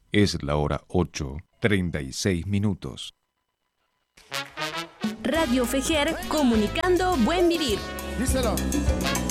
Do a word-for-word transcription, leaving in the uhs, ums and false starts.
Es la hora ocho, treinta y seis minutos. Radio Fejer, comunicando buen vivir. Díselo.